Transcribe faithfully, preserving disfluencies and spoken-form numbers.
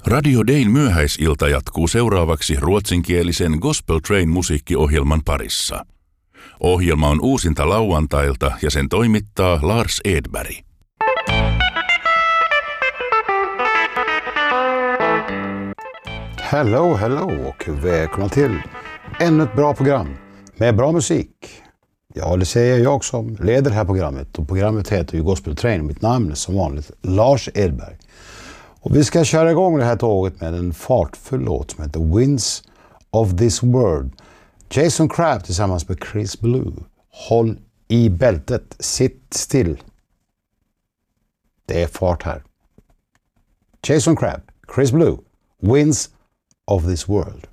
Radio Dayn myöhäisilta jatkuu seuraavaksi ruotsinkielisen Gospel Train musiikkiohjelman parissa. Ohjelma on uusinta lauantailta ja sen toimittaa Lars Edberg. Hello, hello och välkomna till ännu ett bra program med bra musik. Ja, det säger jag som leder det här programmet, och programmet heter ju Gospel Train. Mitt namn är som vanligt Lars Edberg. Och vi ska köra igång det här tåget med en fartfull låt som heter Winds of this World. Jason Crabb tillsammans med Chris Blue. Håll i bältet, sitt still. Det är fart här. Jason Crabb, Chris Blue, Winds of this World.